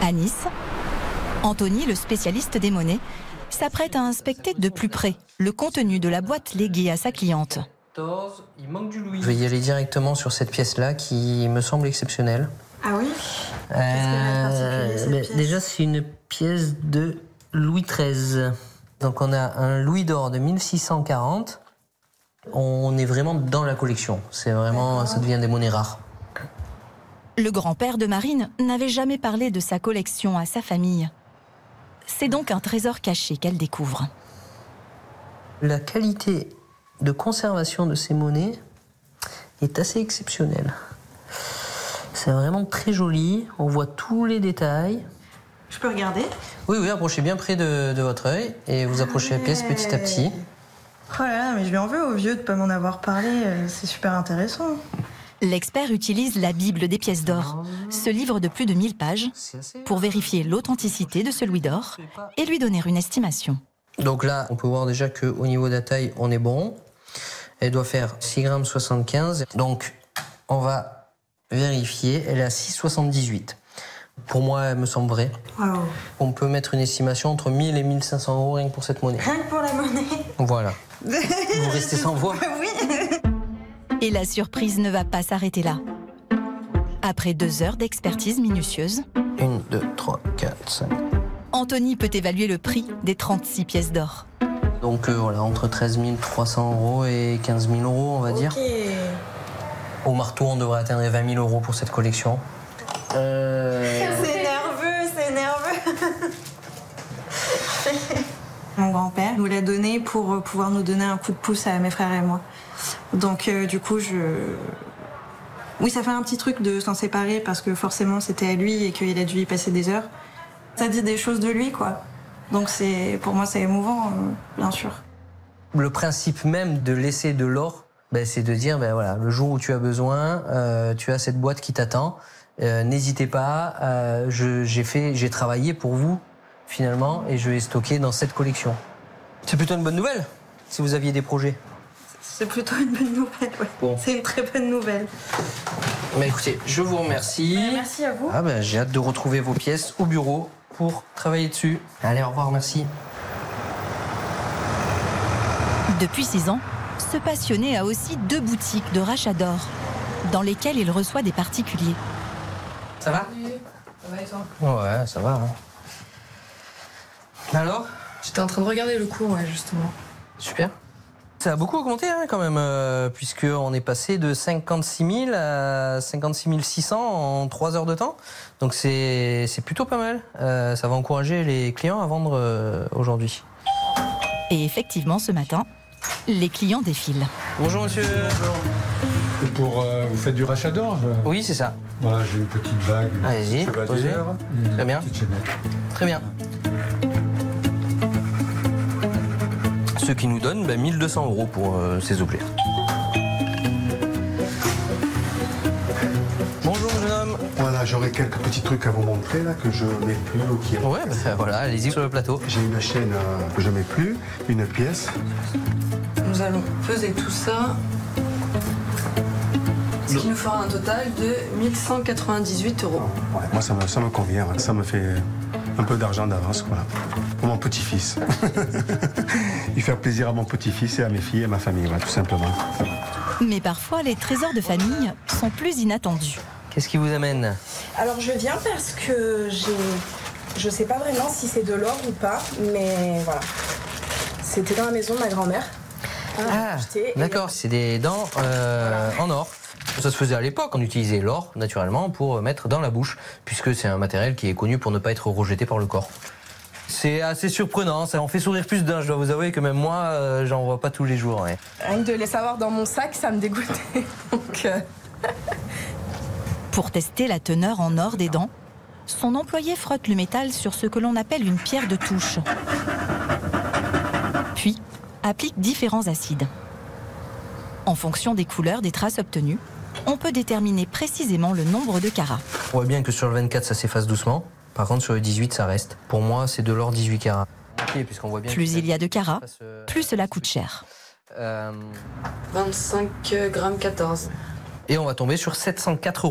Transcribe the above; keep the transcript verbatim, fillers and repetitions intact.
À Nice, Anthony, le spécialiste des monnaies, s'apprête à inspecter de plus près le contenu de la boîte léguée à sa cliente. Il manque du louis. Je vais y aller directement sur cette pièce-là qui me semble exceptionnelle. Ah oui euh, bah, Déjà, c'est une pièce de Louis treize. Donc on a un louis d'or de mille six cent quarante. On est vraiment dans la collection. C'est vraiment, ça devient des monnaies rares. Le grand-père de Marine n'avait jamais parlé de sa collection à sa famille. C'est donc un trésor caché qu'elle découvre. La qualité de conservation de ces monnaies est assez exceptionnelle. C'est vraiment très joli, on voit tous les détails. Je peux regarder? Oui, oui, approchez bien près de, de votre œil et vous approchez la pièce petit à petit. Oh là là, mais je lui en veux au vieux de ne pas m'en avoir parlé, c'est super intéressant. L'expert utilise la Bible des pièces d'or, ce livre de plus de mille pages, pour vérifier l'authenticité de ce louis d'or et lui donner une estimation. Donc là, on peut voir déjà qu'au niveau de la taille, on est bon. Elle doit faire six virgule soixante-quinze grammes. Donc, on va vérifier. Elle est à six virgule soixante-dix-huit. Pour moi, elle me semble vraie. Wow. On peut mettre une estimation entre mille et mille cinq cents euros rien que pour cette monnaie. Rien que pour la monnaie. Voilà. Vous restez sans voix. Oui. Et la surprise ne va pas s'arrêter là. Après deux heures d'expertise minutieuse, Une, deux, trois, quatre, cinq. Anthony peut évaluer le prix des trente-six pièces d'or. Donc euh, voilà, entre treize mille trois cents euros et quinze mille euros, on va dire. Okay. Au marteau, on devrait atteindre vingt mille euros pour cette collection. Euh... C'est nerveux, c'est nerveux. Mon grand-père nous l'a donné pour pouvoir nous donner un coup de pouce à mes frères et moi. Donc euh, du coup, je... Oui, ça fait un petit truc de s'en séparer parce que forcément c'était à lui et qu'il a dû y passer des heures. Ça dit des choses de lui, quoi. Donc c'est, pour moi, c'est émouvant, euh, bien sûr. Le principe même de laisser de l'or, ben, c'est de dire, ben, voilà, le jour où tu as besoin, euh, tu as cette boîte qui t'attend. Euh, n'hésitez pas, euh, je, j'ai, fait, j'ai travaillé pour vous, finalement, et je vais stocker dans cette collection. C'est plutôt une bonne nouvelle, si vous aviez des projets. C'est plutôt une bonne nouvelle, ouais. Bon. C'est une très bonne nouvelle. Mais écoutez, je vous remercie. Merci à vous. Ah ben, j'ai hâte de retrouver vos pièces au bureau pour travailler dessus. Allez, au revoir, merci. Depuis six ans, ce passionné a aussi deux boutiques de rachat d'or, dans lesquelles il reçoit des particuliers. Ça va? Ça va et toi? Ouais, ça va. Hein. Alors? J'étais en train de regarder le cours, ouais, justement. Super. Ça a beaucoup augmenté hein, quand même, euh, puisqu'on est passé de cinquante-six mille à cinquante-six mille six cents en trois heures de temps. Donc c'est, c'est plutôt pas mal. Euh, ça va encourager les clients à vendre euh, aujourd'hui. Et effectivement, ce matin, les clients défilent. Bonjour monsieur. Bonjour. Et pour, euh, vous faites du rachat d'or? je... Oui, c'est ça. Voilà, j'ai une petite bague, une Allez-y, chevalière, une Très bien. petite chaînette. Très bien. Ce qui nous donne bah, mille deux cents euros pour euh, ces objets. Bonjour jeune homme. Voilà, j'aurais quelques petits trucs à vous montrer là que je mets plus ou qui. Ouais, bah, voilà, allez-y sur le plateau. J'ai une chaîne euh, que je mets plus, une pièce. Nous allons peser tout ça. Ce qui nous fera un total de mille cent quatre-vingt-dix-huit euros. Ouais, moi ça me, ça me convient, hein. Ça me fait un peu d'argent d'avance, voilà. Pour mon petit-fils. Il fait plaisir à mon petit-fils et à mes filles et à ma famille, voilà, tout simplement. Mais parfois, les trésors de famille sont plus inattendus. Qu'est-ce qui vous amène? Alors je viens parce que j'ai... Je sais pas vraiment si c'est de l'or ou pas, mais voilà. C'était dans la maison de ma grand-mère. Ah, d'accord, c'est des dents euh, voilà. en or. Ça se faisait à l'époque, on utilisait l'or, naturellement, pour mettre dans la bouche, puisque c'est un matériel qui est connu pour ne pas être rejeté par le corps. C'est assez surprenant, ça en fait sourire plus d'un, je dois vous avouer que même moi, euh, j'en vois pas tous les jours. Ouais. Rien que de les savoir dans mon sac, ça me dégoûtait. Donc, euh... Pour tester la teneur en or des dents, son employé frotte le métal sur ce que l'on appelle une pierre de touche. Puis, applique différents acides. En fonction des couleurs des traces obtenues, on peut déterminer précisément le nombre de carats. On voit bien que sur le vingt-quatre, ça s'efface doucement. Par contre, sur le dix-huit, ça reste. Pour moi, c'est de l'or dix-huit carats. Okay, puisqu'on voit bien plus il y a de carats, fasse, euh... plus cela coûte cher. Euh... vingt-cinq grammes quatorze. Et on va tomber sur sept cent quatre euros.